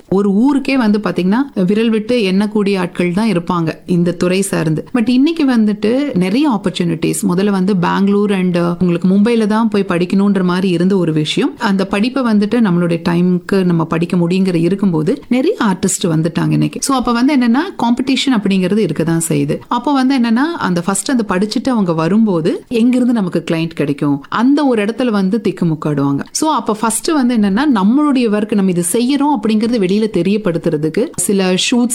ஒரு ஊருக்கே வந்து பாத்தீங்கன்னா விரல் விட்டு எண்ணக்கூடிய ஆட்கள் தான் இருப்பாங்க இந்த துறை சார்ந்து. பட் இன்னைக்கு வந்துட்டு நிறைய ஆப்பர்ச்சுனிட்டிஸ். முதல்ல வந்து பெங்களூர் அண்ட் உங்களுக்கு மும்பைல தான் போய் படிக்கணும்ன்ற மாதிரி இருந்த ஒரு விஷயம். அந்த படிப்பை வந்துட்டு நம்மளுடைய டைமுக்கு நம்ம படிக்க முடியுங்கிற இருக்கும்போது நிறைய ஆர்டிஸ்ட் வந்துட்டாங்க இன்னைக்கு. ஸோ அப்ப வந்து என்னன்னா காம்படிஷன் அப்படிங்கிறது இருக்கதான் செய்யுது. அப்போ வந்து என்னன்னா அந்த ஃபர்ஸ்ட் அந்த படிச்சுட்டு அவங்க வரும்போது எங்கிருந்து நமக்கு கிளைண்ட் கிடைக்கும் அந்த ஒரு இடத்துல வந்து திக்குமுக்காடுவாங்க. ஸோ அப்ப ஃபர்ஸ்ட் வந்து என்னன்னா நம்மளுடைய ஒர்க் நம்ம இது செய்யறோம் அப்படிங்கறது வெளியில தெரியப்படுத்துறதுக்கு சில ஷூட்ஸ்